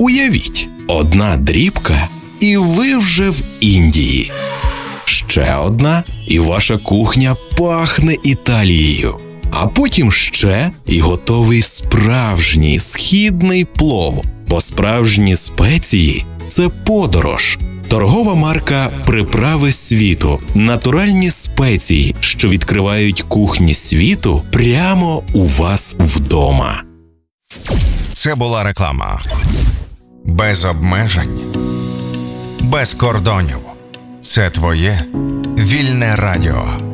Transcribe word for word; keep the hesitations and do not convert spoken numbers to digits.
Уявіть, одна дрібка, і ви вже в Індії. Ще одна, і ваша кухня пахне Італією. А потім ще, і готовий справжній східний плов. Бо справжні спеції – це подорож. Торгова марка «Приправи світу» – натуральні спеції, що відкривають кухні світу прямо у вас вдома. Це була реклама. Без обмежень, без кордонів. Це твоє вільне радіо.